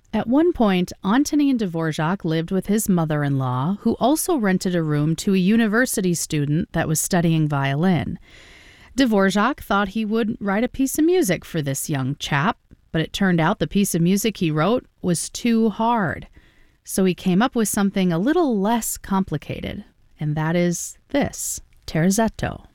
At one point, Antonin Dvorak lived with his mother-in-law, who also rented a room to a university student that was studying violin. Dvorak thought he would write a piece of music for this young chap, but it turned out the piece of music he wrote was too hard. So he came up with something a little less complicated, and that is this, Terzetto.